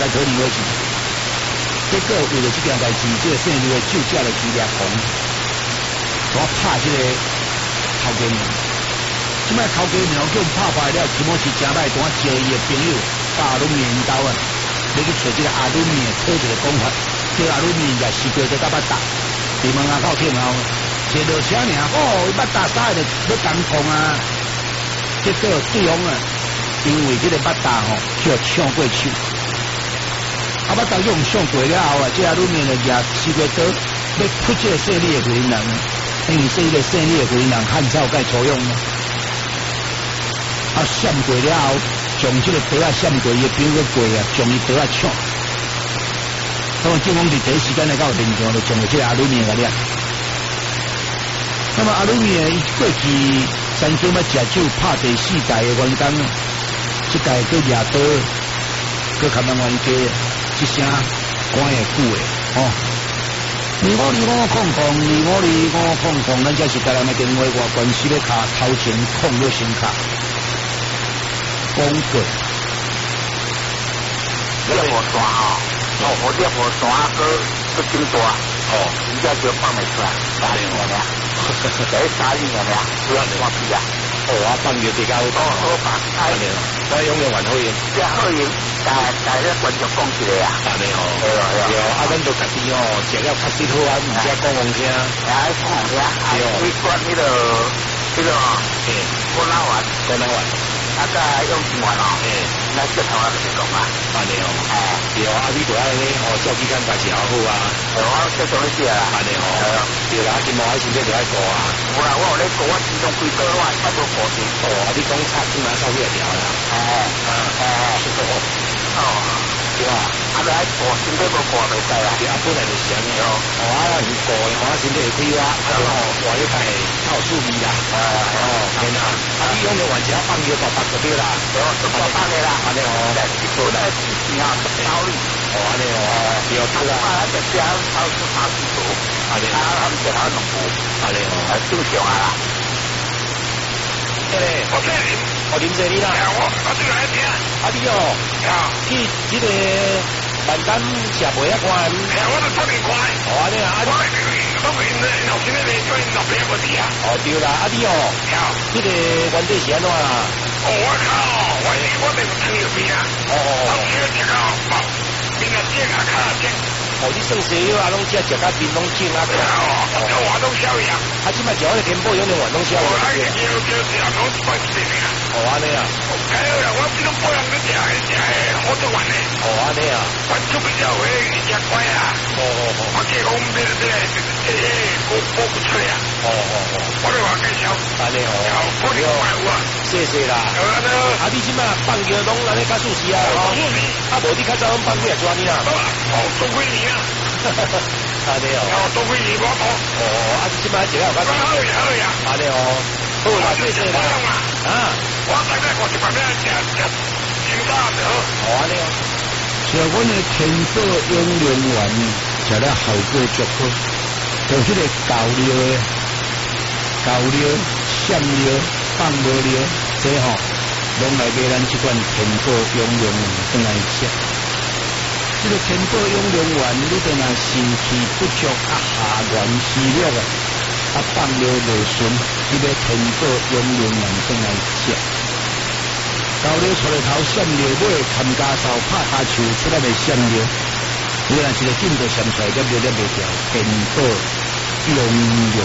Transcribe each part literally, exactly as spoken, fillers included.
讨离婚是。结果为了这件代志，这个姓刘的就嫁了几粒红，我拍这个头家娘。即摆头家娘叫拍败了，提莫是真歹，同我招伊的朋友把阿鲁面兜啊，要去找这个阿鲁面讨一个讲法，叫阿鲁面也是过得甲捌打，你问阿到听后，坐落车尔，哦，捌打啥的要当空啊，结果对方啊，因为这个捌打吼，就抢过手。啊！捌当用上过了后啊，这阿鲁面的也四个刀要扑这个胜利的回人，因为这个胜利的回人汉朝该采用呢。啊，闪过了后，将这个刀啊闪过，伊变个过啊，将伊刀啊抢。那么警方伫第一时间来到现场，就将这个阿鲁面个了。那么阿鲁面伊过去曾经要食酒拍第四届的员工，这届个夜刀，个看人冤家。一声关会久诶，吼！你我你我空空，你我你我空空，咱这是家人的电话外关系咧卡头前空了先卡，讲过。 这个火山啊，哦，我这火山个个真大，哦，人家就放没出来，打你我俩，在打你我俩，不要忘记啊。哦，我放牛比较多，好放，哎，我用嘅还可以，即可以。但但咧，观众讲起来啊，安尼哦，对哦，对哦，啊，咱就家己哦，食了较适好啊，唔使讲讲听，哎，讲讲听，对哦，你讲迄个迄个，诶，过脑丸，过脑丸，啊，个用钱丸哦，诶，那石头啊，就是讲啊，安尼哦，哎，对哦，啊，你就安尼哦，照几间家己也好啊，对我这种事啊，安尼哦，对啦，今毛还是要就爱做啊，有啦，我有咧做，我自动开刀我差不多过去，哦，啊，你讲差起码超越条啦，哎，哎，哎，是的。哦，对啊，啊，来过身体无过袂使啦，啊，本来就是安尼哦，哦，啊，唔过的话，身体会亏啊，啊，吼，活一代靠数味啦，哦，哦，免啦，啊，你用着完只要放药大八就对啦，哦，都大八个啦，安尼哦，来一做来一时啊，道理，哦，安尼哦，对啊，啊，只只超出超几多，安尼，啊，他们其他农夫，安尼哦，啊，正常啊啦。诶，我这里，我啉这里啦。我我这个来听。啊你哦，去这个万丹社会啊看。哎，我都出面看。哦，安尼啊，啊你。我我因老师那边叫因老爸个弟啊。哦对啦，啊你哦。这个原地是安怎啦？哦，我靠，我我没有听有边啊。哦哦哦。老师这个包，边个正啊卡正。哦，你算西药啊，拢只食甲面拢正啊。对啊，哦，我华东消炎。啊，即摆食我哋天宝有两华东消炎。我那个叫叫是啊，拢是关系的啊。哦，安尼啊。哎呀，我这种保养个食的食的好多万的。哦，安尼啊。我出比较会食乖啊。哦哦哦。我这个我们这个这个这个播播不出来啊。哦哦哦。我哋话介绍。安尼哦。好，我哋话有啊。谢谢啦。好啊，啊，你即摆放药拢安尼较舒适啊。哦，舒适。啊，无你较早放几啊抓你啊？哦，多几年啊。安尼哦。哦，多几年我讲。哦，啊，你即摆食了有较舒适。好呀好呀。安尼哦。好啦，谢谢啦。啊，我大概我一百秒食食清早就好。哦，安尼哦。 像阮的天宝养龙丸，食了效果足好，就迄个高料的、高料、香料、放无料，这吼，拢来买咱这款天宝养龙丸转来食。这个天宝养龙丸，你等下肾气不足啊，下元虚弱啊，啊放料无顺，你要天宝养龙丸转来食。高料出来头闪料尾，砍家扫拍下树出来的闪料，你若是个进度闪出来，个料了袂掉，天宝养龙。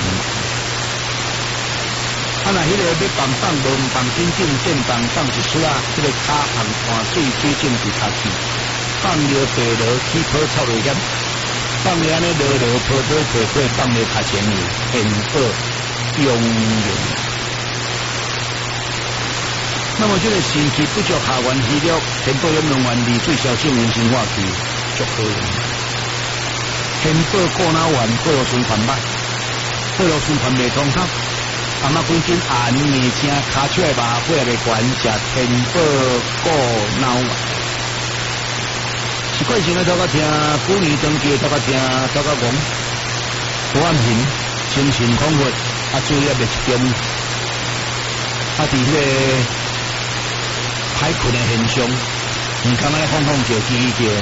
啊，那迄个要放放无放真正正放放一出啊，迄个脚行汗水水正伫头去，放料白落起泡臭落险，放料安尼落落泡泡泡泡放料脚前面，天宝养龙。那么这个肾气不足、下元虚弱，天宝养龙丸里最小性人生化气足好用。天宝过脑丸、过路循环歹，过路循环未通透，阿妈规身暗面声，卡出来麻血未关，食天宝过脑丸。习惯性的都较听，古年长期都较听，都较戆，不安平，精神恍惚，啊，注意袂集中，啊，伫迄个。歹困的现象，唔敢来放放就记记。